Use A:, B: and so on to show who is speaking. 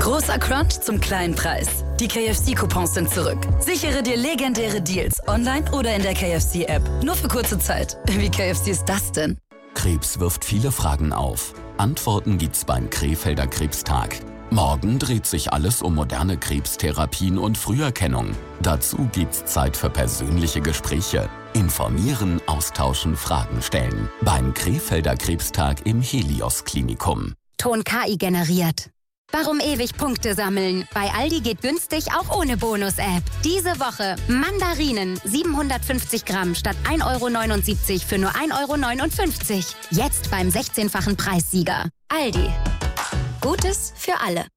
A: Großer Crunch zum kleinen Preis. Die KFC-Coupons sind zurück. Sichere dir legendäre Deals online oder in der KFC-App. Nur für kurze Zeit. Wie KFC ist das denn?
B: Krebs wirft viele Fragen auf. Antworten gibt's beim Krefelder Krebstag. Morgen dreht sich alles um moderne Krebstherapien und Früherkennung. Dazu gibt's Zeit für persönliche Gespräche. Informieren, austauschen, Fragen stellen. Beim Krefelder Krebstag im Helios Klinikum.
C: Ton KI generiert. Warum ewig Punkte sammeln? Bei Aldi geht günstig auch ohne Bonus-App. Diese Woche Mandarinen 750 Gramm statt 1,79 € für nur 1,59 €. Jetzt beim 16-fachen Preissieger. Aldi. Gutes für alle.